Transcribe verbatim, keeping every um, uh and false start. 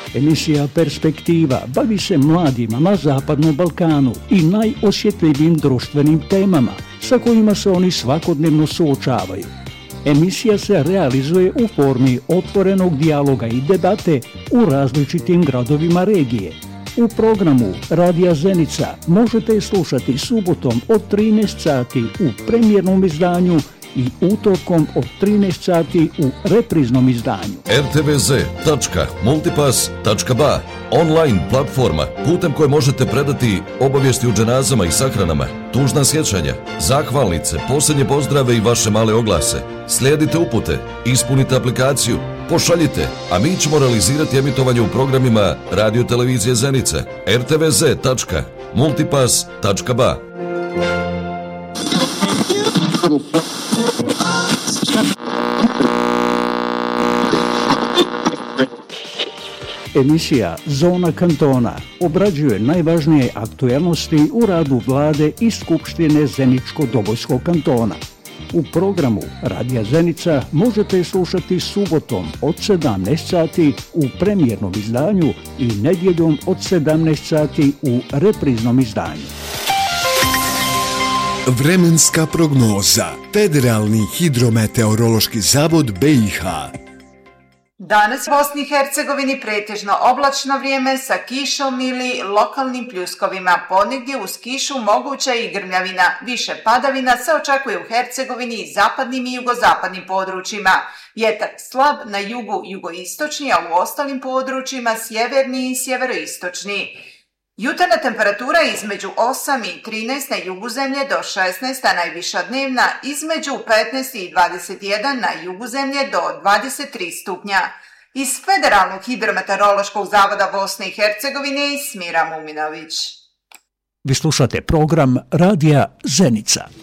Emisija Perspektiva bavi se mladima na Zapadnom Balkanu i najosjetljivijim društvenim temama sa kojima se oni svakodnevno suočavaju. Emisija se realizuje u formi otvorenog dijaloga i debate u različitim gradovima regije. U programu Radija Zenica možete je slušati subotom od trinaest sati u premijernom izdanju i utorkom od trinaest sati u repriznom izdanju. er te ve ze tačka multipass tačka ba online platforma putem koje možete predati obavijesti u dženazama i sahranama, tužna sjećanja, zahvalnice, posljednje pozdrave i vaše male oglase. Slijedite upute, ispunite aplikaciju, pošaljite, a mi ćemo realizirati emitovanje u programima Radio Televizije Zenica. er te ve ze tačka multipass tačka ba. Emisija Zona kantona obrađuje najvažnije aktuelnosti u radu vlade i Skupštine Zeničko-Dobojskog kantona. U programu Radija Zenica možete je slušati subotom od sedamnaest sati u premijernom izdanju i nedjeljom od sedamnaest sati u repriznom izdanju. Vremenska prognoza. Federalni hidrometeorološki zavod be i ha. Danas u Bosni i Hercegovini pretežno oblačno vrijeme sa kišom ili lokalnim pljuskovima. Ponegdje uz kišu moguća i grmljavina. Više padavina se očekuje u Hercegovini i zapadnim i jugozapadnim područjima. Vjetar slab na jugu jugoistočni, a u ostalim područjima sjeverni i sjeveroistočni. Jutarnja temperatura između osam i trinaest na jugu zemlje do šesnaest, a najviša dnevna između petnaest i dvadeset jedan na jugu zemlje do dvadeset tri stupnja. Iz Federalnog hidrometeorološkog zavoda Bosne i Hercegovine Smira Muminović. Vi slušate program Radija Zenica.